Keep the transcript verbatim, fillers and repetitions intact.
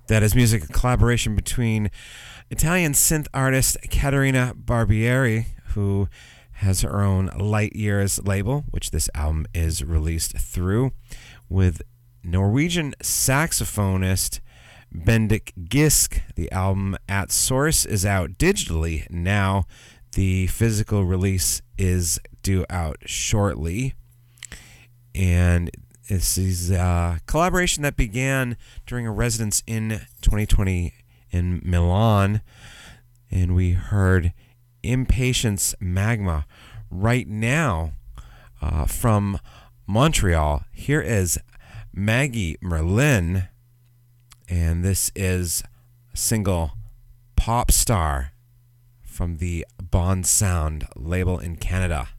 That is music collaboration between Italian synth artist Caterina Barbieri, who has her own Light Years label, which this album is released through, with Norwegian saxophonist Bendik Gisk. The album At Source is out digitally now. The physical release is due out shortly. And this is a collaboration that began during a residence in twenty twenty in Milan. And we heard Impatience Magma. Right now, uh, from Montreal, here is Maggie Merlin. And this is a single Pop Star from the Bond Sound label in Canada.